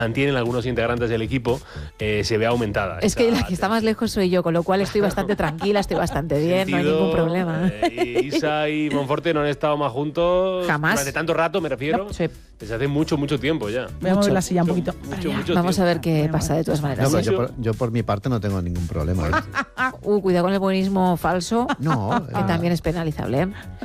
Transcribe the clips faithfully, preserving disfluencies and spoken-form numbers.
mantienen algunos integrantes del equipo, eh, se ve aumentada. Es que la que está más lejos soy yo, con lo cual estoy bastante tranquila, estoy bastante bien, Sentido, no hay ningún problema. Eh, Isa y Monforte no han estado más juntos Jamás. durante tanto rato, me refiero. No, sí. Desde hace mucho, mucho tiempo ya. Voy a mover la silla un poquito. Mucho, mucho Vamos tiempo. a ver qué pasa de todas maneras. No, pero ¿sí? yo, por, yo por mi parte no tengo ningún problema. ¿eh? Uh, cuidado con el buenismo falso, No, que eh, también es penalizable. ¿eh?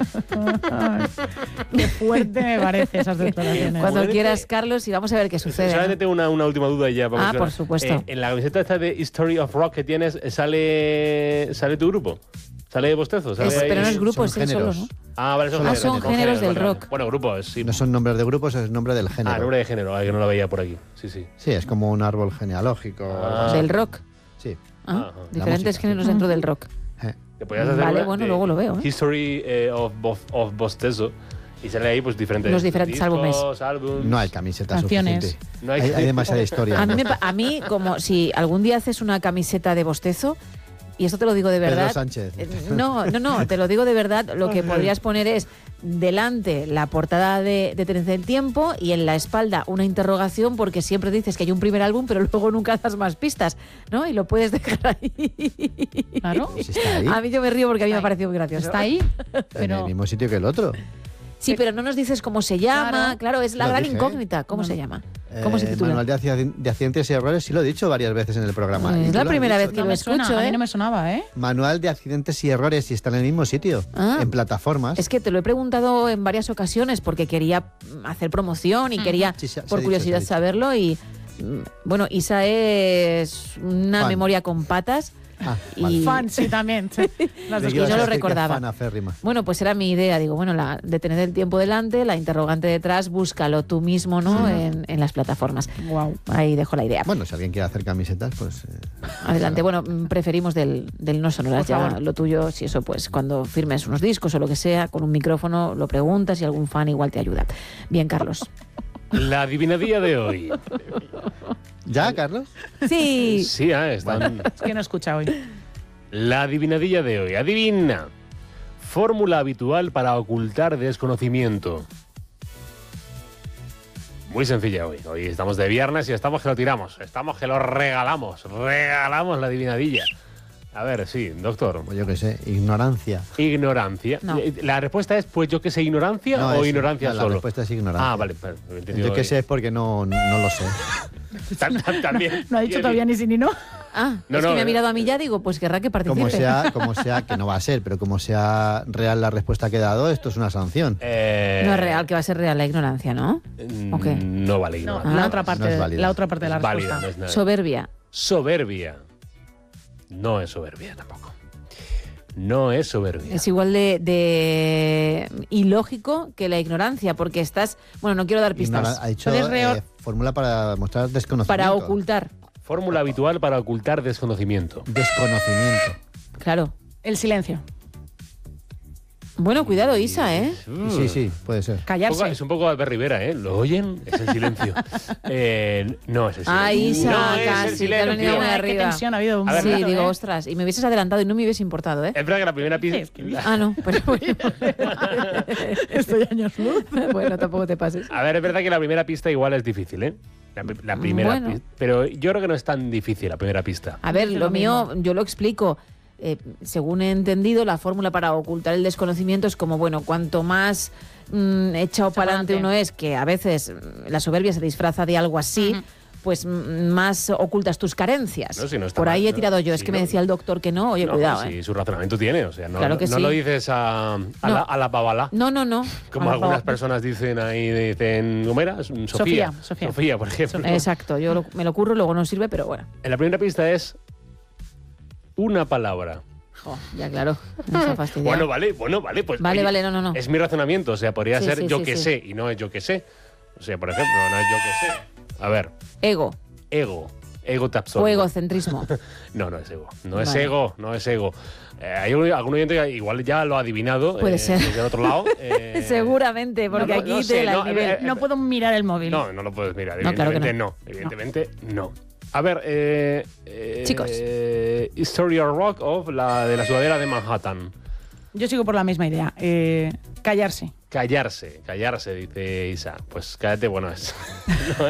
Qué fuerte me parece esas declaraciones. Cuando Solamente- quieras, Carlos, y vamos a ver qué sucede. Solamente ¿no? tengo una, una última duda ya. Ah, por supuesto. Eh, en la camiseta esta de History of Rock que tienes, ¿sale, sale tu grupo? ¿Sale Bostezo? ¿Sale Es- ahí? pero no es grupo, son es él solo, géneros. ¿no? Ah, vale, son Ah, géneros. son géneros del vale, vale. rock. Bueno, grupo es, sí. no son nombres de grupos, es nombre del género. Ah, nombre de género, ah, que no lo veía por aquí. Sí, sí. Sí, es como un árbol genealógico. o algo Ah. así. Del rock. Sí. Ah, Ajá. diferentes música. géneros dentro del rock. Eh. Que podías hacer Vale, una bueno, de luego lo veo, ¿eh? History eh, of, Bo- of Bostezo. Y sale ahí pues diferentes Los diferentes discos, álbumes. No hay camiseta Canciones. suficiente. No hay- hay, hay demasiada historia. A mí, me pa- a mí, como si algún día haces una camiseta de Bostezo, y esto te lo digo de Pedro verdad. Sánchez. eh, No, no, no, te lo digo de verdad. Lo que podrías poner es delante la portada de, de Tren del Tiempo y en la espalda una interrogación, porque siempre dices que hay un primer álbum, pero luego nunca das más pistas, ¿no? Y lo puedes dejar ahí. Claro. Pues está ahí, A mí yo me río porque a mí me ha Está ahí. parecido muy gracioso. Está ahí, en el pero mismo sitio que el otro. Sí, pero no nos dices cómo se llama. Claro, Claro. es la Lo gran dije. incógnita. ¿Cómo No, se no. llama? ¿Cómo se Eh, titula? Manual de, acci- de accidentes y errores, sí lo he dicho varias veces en el programa. Pues Y es tú la lo has primera dicho vez que no lo me suena, escucho, a mí ¿eh? no me sonaba, ¿eh? Manual de accidentes y errores y está en el mismo sitio, Ah. en plataformas. Es que te lo he preguntado en varias ocasiones porque quería mm, hacer promoción y quería, Sí, se- se por ha dicho, curiosidad, se ha dicho. saberlo. Y mm, bueno, Isa es una Fan. memoria con patas. Ah, Y- Fan, sí, también. sí. Las Yo dos y ibas no a lo decir que recordaba. fan aférrima. Bueno, pues era mi idea. Digo, bueno, la de tener el tiempo delante, la interrogante detrás, búscalo tú mismo, ¿no? En, en las plataformas. Wow. Ahí dejo la idea. Bueno, si alguien quiere hacer camisetas, pues... eh, Adelante. Bueno, mm, preferimos del, del no sonoras. Por Ya favor. lo tuyo, si eso, pues cuando firmes unos discos o lo que sea, con un micrófono lo preguntas y algún fan igual te ayuda. Bien, Carlos. La adivinadilla de hoy. ¿Ya, Carlos? Sí. Sí, ah, están... Es que no escucha hoy. La adivinadilla de hoy. Adivina. Fórmula habitual para ocultar desconocimiento. Muy sencilla hoy. Hoy estamos de viernes y estamos que lo tiramos. Estamos que lo regalamos. Regalamos la adivinadilla. A ver, sí, doctor. Pues yo qué sé, ignorancia. Ignorancia. No. La respuesta es, pues yo qué sé, ignorancia No, o es- ignorancia no, la solo. respuesta es ignorancia. Ah, vale. pero he entendido Yo qué bien. sé es porque no, no lo sé. Tam- tam- También. No ha dicho todavía ni sí ni no. Ah, No, es no, que me ha eh. mirado a mí ya, digo, pues querrá que participe. Como sea, como sea, que no va a ser, pero como sea real la respuesta que he dado, esto es una sanción. Eh, No es real, que va a ser real la ignorancia, ¿no? mm, ¿O qué? No vale No, ignorancia. Ah. la otra parte, No es válida. la otra parte de la Es válida, respuesta. no es nada. Soberbia. Soberbia. No es soberbia tampoco. No es soberbia. Es igual de, de ilógico que la ignorancia, porque estás... Bueno, no quiero dar Ignora- pistas. ha dicho Puedes reo- eh, fórmula para mostrar desconocimiento. Para ocultar. Fórmula habitual para ocultar desconocimiento. Desconocimiento. Claro. El silencio. Bueno, cuidado, Isa, ¿eh? Mm. Sí, sí, puede ser. Un poco- Callarse. es un poco Albert Rivera, ¿eh? ¿Lo oyen? Es el silencio. Eh, no es el silencio. Ah, Isa, no es casi, el te ha venido silencio. muy Ay, qué arriba. tensión ha habido. Un A ver, Sí, momento, digo, ¿eh? ostras, y me hubieses adelantado y no me hubiese importado, ¿eh? Es verdad que la primera Sí, pista... es que- Ah, no, pero bueno. Estoy años luz. Bueno, tampoco te pases. A ver, es verdad que la primera pista igual es difícil, ¿eh? La, la primera Bueno. pista. Pero yo creo que no es tan difícil la primera pista. A ver, Dice lo lo mío, yo lo explico. Eh, según he entendido, la fórmula para ocultar el desconocimiento es como, bueno, cuanto más mm, echado para adelante pa'lante. uno es, que a veces mm, la soberbia se disfraza de algo así, Ujú. pues mm, más ocultas tus carencias. No, si no está Por ahí mal, he ¿no? tirado yo. Es Sí, que me no. decía el doctor que no. Oye, No, cuidado, sí, ¿eh? su razonamiento tiene. O sea, no, Claro que no sí. lo dices a, a, No. la, a la babalá. No, no, no. Como Ah, algunas no. personas dicen ahí, dicen, ¿cómo era? Sofía. Sofía, Sofía. Sofía, por ejemplo. Exacto, yo lo- me lo curro, luego no sirve, pero bueno. En la primera pista es una palabra. Jo, ya claro, nos ha fastidiado. Bueno, vale, bueno, vale, pues. Vale, oye, vale, no, no, no. Es mi razonamiento, o sea, podría Sí, ser sí, yo sí, que sí. sé y no es yo que sé. O sea, por ejemplo, no es yo que sé. A ver, Ego ego. Ego te absorbe. o egocentrismo. No, no es ego. No es Vale. ego, no es ego. Eh, hay un- algún oyente que igual ya lo ha adivinado. Puede eh, ser. Desde el otro lado. eh, Seguramente, porque no, aquí no te sé, la no, el nivel. eh, No puedo mirar el móvil. No, no lo puedes mirar. No, claro que Evidentemente no. Evidentemente no. A ver, eh, eh, Chicos. eh, History of Rock of la de la sudadera de Manhattan. Yo sigo por la misma idea. Eh, callarse. Callarse, callarse, dice Isa. Pues cállate, bueno es. No,